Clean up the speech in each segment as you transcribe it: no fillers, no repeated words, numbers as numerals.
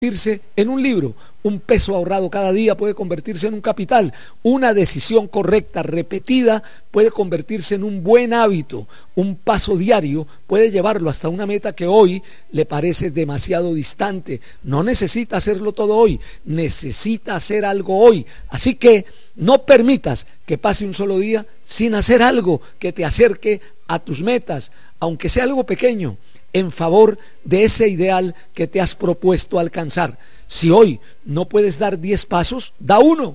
convertirse en un libro, un peso ahorrado cada día puede convertirse en un capital, una decisión correcta, repetida, puede convertirse en un buen hábito, un paso diario puede llevarlo hasta una meta que hoy le parece demasiado distante. No necesita hacerlo todo hoy, necesita hacer algo hoy, así que no permitas que pase un solo día sin hacer algo que te acerque a tus metas, aunque sea algo pequeño, en favor de ese ideal que te has propuesto alcanzar. Si hoy no puedes dar 10 pasos, da uno.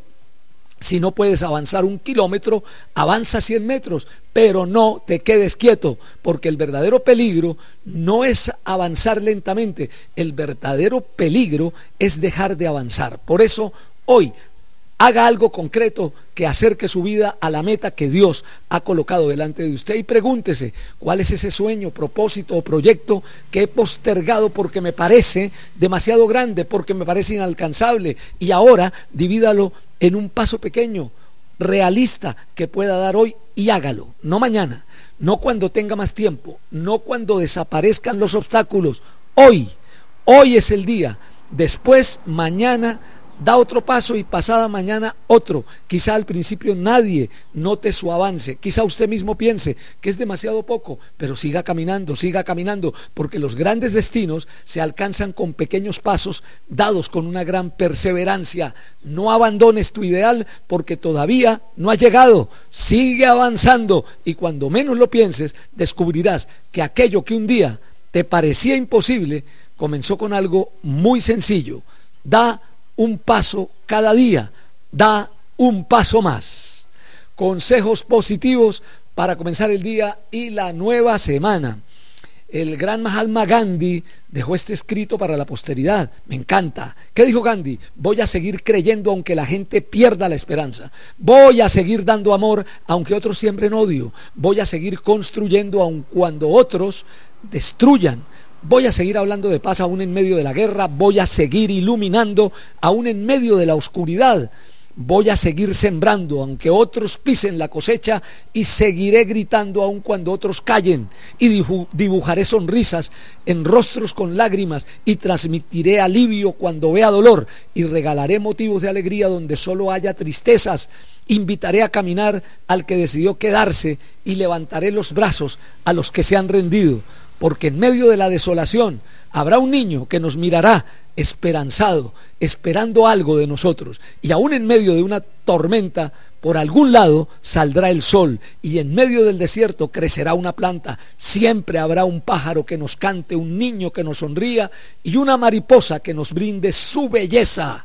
Si no puedes avanzar 1 kilómetro, avanza 100 metros, pero no te quedes quieto, porque el verdadero peligro no es avanzar lentamente, el verdadero peligro es dejar de avanzar. Por eso, hoy, haga algo concreto que acerque su vida a la meta que Dios ha colocado delante de usted y pregúntese cuál es ese sueño, propósito o proyecto que he postergado porque me parece demasiado grande, porque me parece inalcanzable, y ahora divídalo en un paso pequeño, realista, que pueda dar hoy, y hágalo, no mañana, no cuando tenga más tiempo, no cuando desaparezcan los obstáculos. Hoy es el día. Después, mañana da otro paso y pasada mañana otro. Quizá al principio nadie note su avance, quizá usted mismo piense que es demasiado poco, pero siga caminando, porque los grandes destinos se alcanzan con pequeños pasos dados con una gran perseverancia. No abandones tu ideal porque todavía no ha llegado, sigue avanzando, y cuando menos lo pienses descubrirás que aquello que un día te parecía imposible comenzó con algo muy sencillo. Da un paso cada día, da un paso más. Consejos positivos para comenzar el día y la nueva semana. El gran Mahatma Gandhi dejó este escrito para la posteridad, me encanta. ¿Qué dijo Gandhi? Voy a seguir creyendo aunque la gente pierda la esperanza, voy a seguir dando amor aunque otros siembren odio, voy a seguir construyendo aun cuando otros destruyan, voy a seguir hablando de paz aún en medio de la guerra, voy a seguir iluminando aún en medio de la oscuridad, voy a seguir sembrando aunque otros pisen la cosecha, y seguiré gritando aun cuando otros callen, y dibujaré sonrisas en rostros con lágrimas, y transmitiré alivio cuando vea dolor, y regalaré motivos de alegría donde solo haya tristezas. Invitaré a caminar al que decidió quedarse, y levantaré los brazos a los que se han rendido, porque en medio de la desolación habrá un niño que nos mirará esperanzado, esperando algo de nosotros, y aún en medio de una tormenta, por algún lado saldrá el sol, y en medio del desierto crecerá una planta. Siempre habrá un pájaro que nos cante, un niño que nos sonría, y una mariposa que nos brinde su belleza.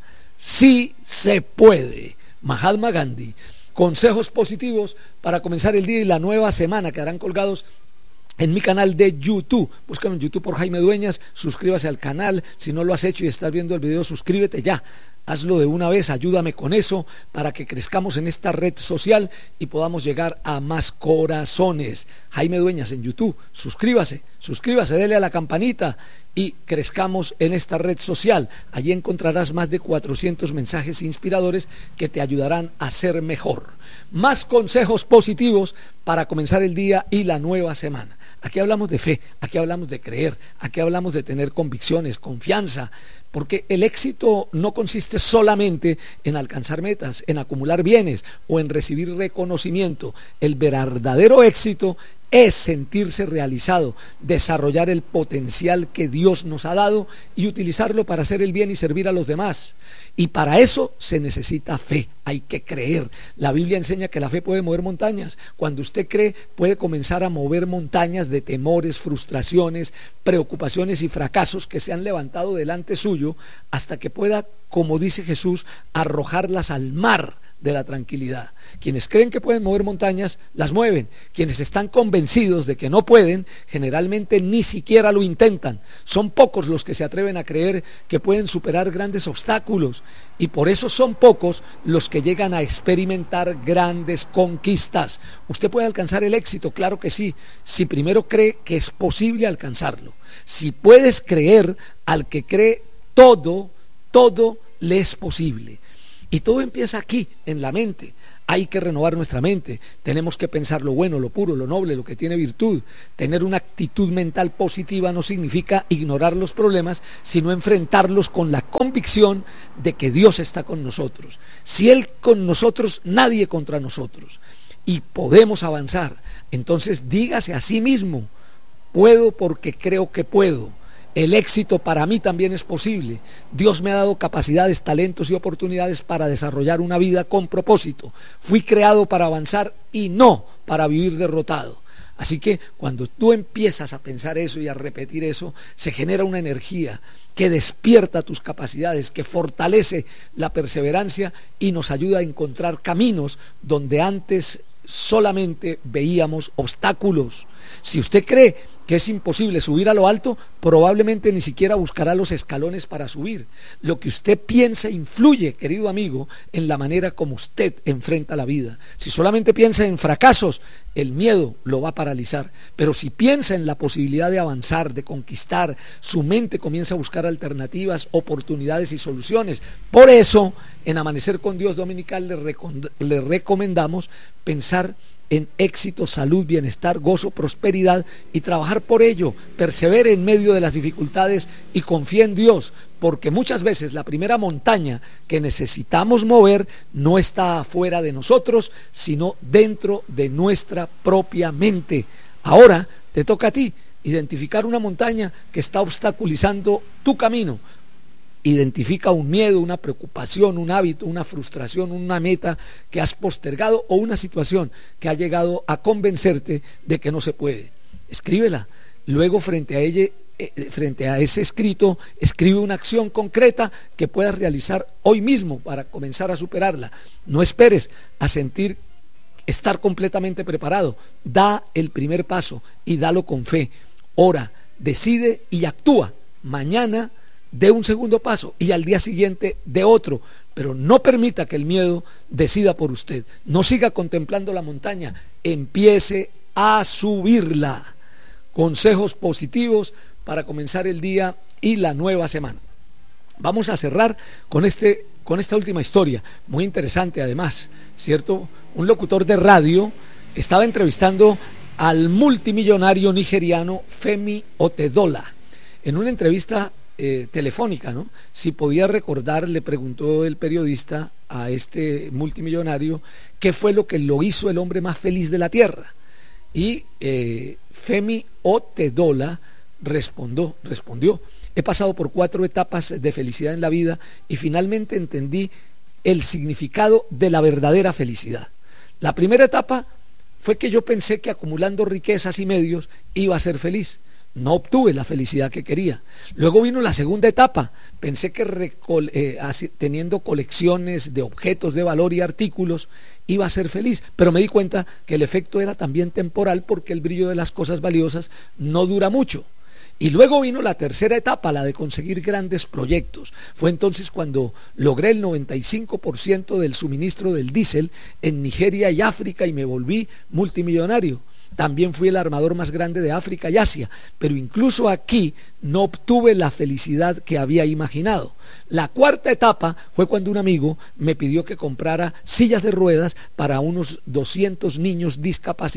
Sí se puede. Mahatma Gandhi. Consejos positivos para comenzar el día y la nueva semana, quedarán colgados en mi canal de YouTube. Búscame en YouTube por Jaime Dueñas, suscríbase al canal. Si no lo has hecho y estás viendo el video, suscríbete ya, hazlo de una vez, ayúdame con eso para que crezcamos en esta red social y podamos llegar a más corazones. Jaime Dueñas en YouTube, suscríbase, dele a la campanita y crezcamos en esta red social. Allí encontrarás más de 400 mensajes inspiradores que te ayudarán a ser mejor. Más consejos positivos para comenzar el día y la nueva semana. Aquí hablamos de fe, aquí hablamos de creer, aquí hablamos de tener convicciones, confianza, porque el éxito no consiste solamente en alcanzar metas, en acumular bienes o en recibir reconocimiento. El verdadero éxito es sentirse realizado, desarrollar el potencial que Dios nos ha dado y utilizarlo para hacer el bien y servir a los demás. Y para eso se necesita fe, hay que creer. La Biblia enseña que la fe puede mover montañas. Cuando usted cree, puede comenzar a mover montañas de temores, frustraciones, preocupaciones y fracasos que se han levantado delante suyo, hasta que pueda, como dice Jesús, arrojarlas al mar de la tranquilidad. Quienes creen que pueden mover montañas, las mueven. Quienes están convencidos de que no pueden, generalmente ni siquiera lo intentan. Son pocos los que se atreven a creer que pueden superar grandes obstáculos, y por eso son pocos los que llegan a experimentar grandes conquistas. Usted puede alcanzar el éxito, claro que sí, si primero cree que es posible alcanzarlo. Si puedes creer, al que cree, todo le es posible. Y todo empieza aquí, en la mente. Hay que renovar nuestra mente, tenemos que pensar lo bueno, lo puro, lo noble, lo que tiene virtud. Tener una actitud mental positiva no significa ignorar los problemas, sino enfrentarlos con la convicción de que Dios está con nosotros. Si Él con nosotros, nadie contra nosotros. Y podemos avanzar. Entonces dígase a sí mismo: puedo porque creo que puedo. El éxito para mí también es posible. Dios me ha dado capacidades, talentos y oportunidades para desarrollar una vida con propósito. Fui creado para avanzar y no para vivir derrotado. Así que cuando tú empiezas a pensar eso y a repetir eso, se genera una energía que despierta tus capacidades, que fortalece la perseverancia y nos ayuda a encontrar caminos donde antes solamente veíamos obstáculos. Si usted cree que es imposible subir a lo alto, probablemente ni siquiera buscará los escalones para subir. Lo que usted piensa influye, querido amigo, en la manera como usted enfrenta la vida. Si solamente piensa en fracasos, el miedo lo va a paralizar. Pero si piensa en la posibilidad de avanzar, de conquistar, su mente comienza a buscar alternativas, oportunidades y soluciones. Por eso, en Amanecer con Dios Dominical le recomendamos pensar en éxito, salud, bienestar, gozo, prosperidad y trabajar por ello. Persevere en medio de las dificultades y confíe en Dios, porque muchas veces la primera montaña que necesitamos mover no está afuera de nosotros, sino dentro de nuestra propia mente. Ahora te toca a ti identificar una montaña que está obstaculizando tu camino. Identifica un miedo, una preocupación, un hábito, una frustración, una meta que has postergado o una situación que ha llegado a convencerte de que no se puede. Escríbela. Luego frente a ese escrito, escribe una acción concreta que puedas realizar hoy mismo para comenzar a superarla. No esperes a sentir estar completamente preparado. Da el primer paso y dalo con fe. Ora, decide y actúa. Mañana de un segundo paso y al día siguiente de otro, pero no permita que el miedo decida por usted. No siga contemplando la montaña, empiece a subirla. Consejos positivos para comenzar el día y la nueva semana. Vamos a cerrar con esta última historia, muy interesante además, ¿cierto? Un locutor de radio estaba entrevistando al multimillonario nigeriano Femi Otedola. En una entrevista telefónica, ¿no? Si podía recordar, le preguntó el periodista a este multimillonario qué fue lo que lo hizo el hombre más feliz de la tierra. Y Femi Otedola respondió: he pasado por 4 etapas de felicidad en la vida y finalmente entendí el significado de la verdadera felicidad. La primera etapa fue que yo pensé que acumulando riquezas y medios iba a ser feliz. No obtuve la felicidad que quería. Luego vino la segunda etapa. Pensé que teniendo colecciones de objetos de valor y artículos iba a ser feliz, pero me di cuenta que el efecto era también temporal, porque el brillo de las cosas valiosas no dura mucho. Y luego vino la tercera etapa, la de conseguir grandes proyectos. Fue entonces cuando logré el 95% del suministro del diésel en Nigeria y África y me volví multimillonario. También fui el armador más grande de África y Asia, pero incluso aquí no obtuve la felicidad que había imaginado. La cuarta etapa fue cuando un amigo me pidió que comprara sillas de ruedas para unos 200 niños discapacitados